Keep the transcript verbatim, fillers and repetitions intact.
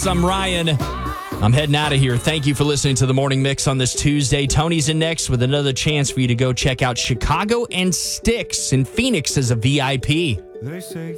Yes, I'm Ryan. I'm heading out of here. Thank you for listening to the Morning Mix on this Tuesday. Tony's in next with another chance for you to go check out Chicago and Styx in Phoenix as a V I P. They say